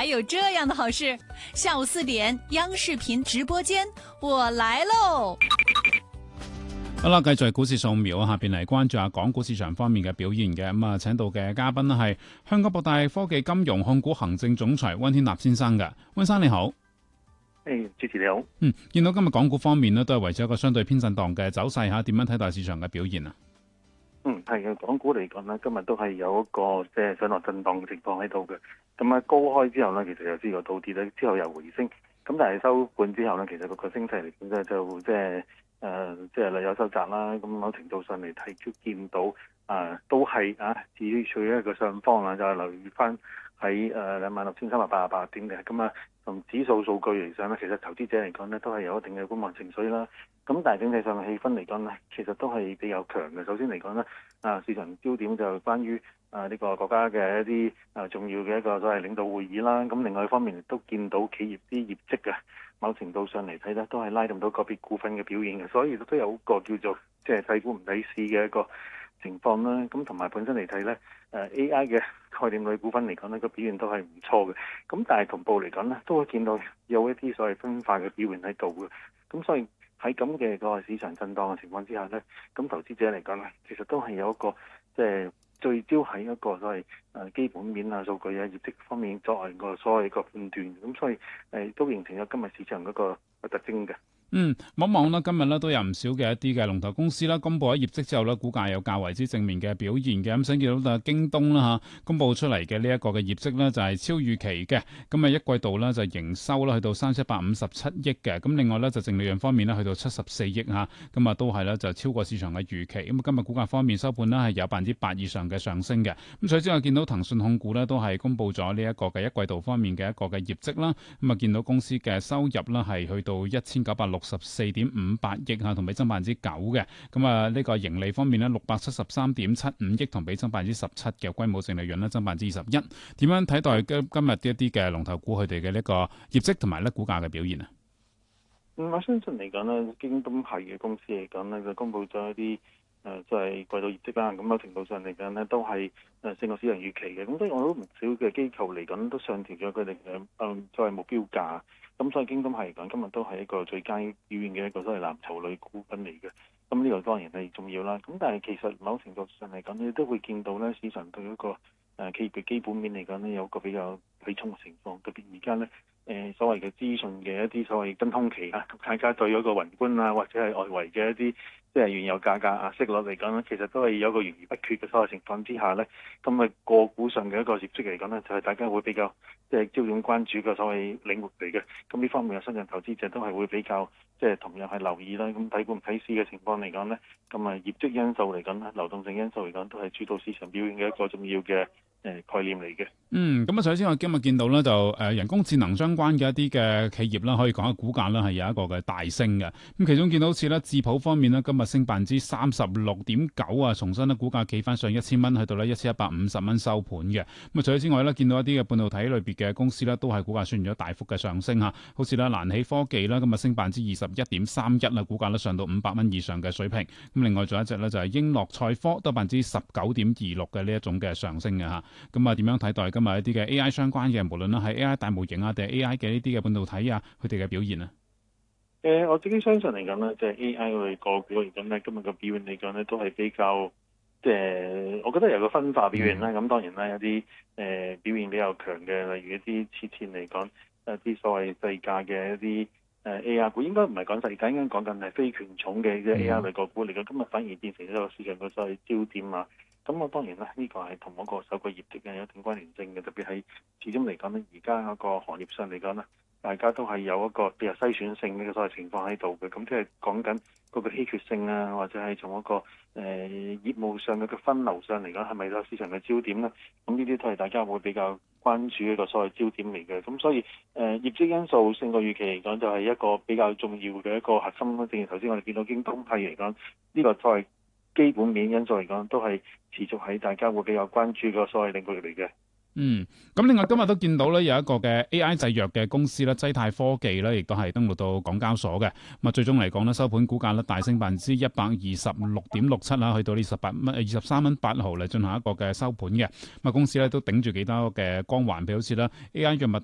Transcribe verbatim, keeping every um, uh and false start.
还有這樣的好事，下午四點央視頻直播間，我來嘍！ 好啦，繼續係股市掃描啊，下邊嚟關注下港股市場方面嘅表現嘅。咁啊，請到嘅嘉賓咧係香港博大科技金融控股行政總裁溫天納先生嘅。溫生你好。 誒，主持你好。 嗯，見到今日港股方面咧都係維持一個相對偏震盪嘅走勢吓，點樣睇待市場嘅表現啊？ 嗯，係嘅，港股嚟講呢，今日都係有一個即係上落震盪嘅情況喺度嘅。咁啊，高開之後呢，其實有知個倒跌咧，之後又回升。咁但係收盤之後呢，其實個升勢嚟講咧就即係誒，即係略有收窄啦。咁某程度上嚟睇，都見到啊、呃，都係啊，至於處於一個上方啦，就係、是、留意翻喺誒兩萬六千三百八十八點嘅。咁啊，從指數數據嚟講呢，其實投資者嚟講呢，都係有一定嘅觀望情緒啦。咁但係整體上嘅氣氛嚟講呢，其實都係比較強嘅。首先嚟講呢，啊市場焦點就關於啊呢個國家嘅一啲啊重要嘅一個所謂領導會議啦。咁另外一方面亦都見到企業啲業績嘅某程度上嚟睇呢，都係拉動到個別股份嘅表現嘅。所以都有一個叫做即係睇股唔睇市嘅一個情況啦。咁同埋本身嚟睇呢，誒 A I 嘅概念類股份嚟講呢，個表現都係唔錯嘅。咁但係同步嚟講呢，都會見到有一啲所謂分化嘅表現喺度嘅。咁所以喺咁嘅個市場震盪嘅情況之下呢，咁投資者嚟講呢，其實都係有一個即係聚焦喺一個所謂誒基本面啊、數據啊、業績方面作為個所謂個判斷。咁所以誒都形成咗今日市場嗰個特徵嘅。 嗯，望望啦，今日咧都有唔少嘅一啲嘅龍頭公司啦，公布咗業績之後咧，股價有較為之正面嘅表現嘅。咁想見到啊，京東啦吓，公布出嚟嘅呢一個嘅業績咧就係超預期嘅。咁啊，一季度咧就營收啦去到三千一百五十七億嘅。咁另外咧就淨利潤方面咧去到七十四億吓，咁啊都係咧就超過市場嘅預期。咁今日股價方面收盤咧係有百分之八以上嘅上升嘅。咁除咗之外，見到騰訊控股咧都係公布咗呢一個嘅一季度方面嘅一個嘅業績啦。咁啊見到公司嘅收入啦係去到一千九百六十四點五八億吓，同比增百分之九嘅。咁啊呢個盈利方面咧六百七十三點七五億，同比增百分之十七嘅。規模淨利潤咧增百分之二十一。點樣睇待今今日一啲嘅龍頭股佢哋嘅呢個業績同埋咧股價嘅表現啊？ 嗯，我相信嚟講呢，京東系嘅公司嚟講呢，就公布咗一啲誒即係季度業績啦。咁某程度上嚟講呢，都係誒勝過市場預期嘅。咁所以我都唔少嘅機構嚟講都上調咗佢哋嘅誒作為目標價。咁所以京東係嚟講，今日都係一個最佳表現嘅一個所謂藍籌類股份嚟嘅。咁呢個當然係重要啦。咁但係其實某程度上嚟講，你都會見到咧，市場對一個誒企業嘅基本面嚟講呢，有一個比較睇重嘅情況。特別而家呢，誒所謂嘅資訊嘅一啲所謂真空期啊，大家對嗰個宏觀啊，或者係外圍嘅一啲即係原油價格啊息率嚟講呢，其實都係有一個懸而不決嘅所謂情況之下呢。咁啊個股上嘅一個業績嚟講呢，就係大家會比較即係焦點關注嘅所謂領域嚟嘅。咁呢方面嘅相信投資者都係會比較即係同樣係留意啦。咁睇股唔睇市嘅情況嚟講呢，咁啊業績因素嚟講咧，流動性因素嚟講都係主導市場表現嘅一個重要嘅誒概念嚟嘅。 嗯，咁啊，首先我今日見到咧就誒人工智能相關嘅一啲嘅企業啦，可以講下股價啦係有一個嘅大升嘅。咁其中見到好似咧智譜方面呢，今日升百分之三十六點九啊，重新咧股價企翻上一千蚊，去到咧一千一百五十蚊收盤嘅。咁啊，除咗之外咧，見到一啲嘅半導體類別嘅公司咧，都係股價出現咗大幅嘅上升吓，好似咧瀾起科技啦，今日升百分之二十一點三一啦，股價咧上到五百蚊以上嘅水平。咁另外仲有一隻咧就係英樂賽科，得百分之十九點二六嘅呢一種嘅上升嘅吓。咁啊，點樣睇待今日一啲嘅 A I 相關嘅，無論咧係 A I 大模型啊，定係 A I 嘅呢啲嘅半導體啊，佢哋嘅表現啊？ 誒、呃，我自己相信嚟講呢，即、就、係、是、A I 類個股嚟講呢，今日嘅表現嚟講呢，都係比較即係，我覺得有個分化表現啦。咁、嗯、當然啦，有啲誒、呃、表現比較強嘅，例如一啲之前嚟講一啲所謂細價嘅一啲誒 A I 股，應該唔係講細價，應該講緊係非權重嘅即係 A I 類個股嚟講，今日反而變成一個市場嘅所謂焦點啊。咁我當然啦，呢、這個係同嗰個首季業績嘅有一定關聯性嘅，特別係始終嚟講呢，而家嗰個行業上嚟講呢，大家都係有一個比較篩選性嘅所謂情況喺度嘅。咁即係講緊嗰個稀缺性啊，或者係從嗰、那個誒、呃、業務上嘅分流上嚟講，係咪個市場嘅焦點呢？咁呢啲都係大家會比較關注一個所謂焦點嚟嘅。咁所以誒、呃、業績因素勝過預期嚟講，就係一個比較重要嘅一個核心。正如頭先我哋見到京東係嚟講，呢、這個作為基本面因素嚟講，都係持續喺大家會比較關注個所謂領域嚟嘅。 嗯，咁另外今日都見到咧有一個嘅 A I 製藥嘅公司咧，濟泰科技咧，亦都係登陸到港交所嘅。咁啊，最終嚟講咧，收盤股價咧大升百分之一百二十六點六七啦，去到呢十八蚊、二十三蚊八毫嚟進行一個嘅收盤嘅。咁啊，公司咧都頂住幾多嘅光環，譬如好似咧 A I 藥物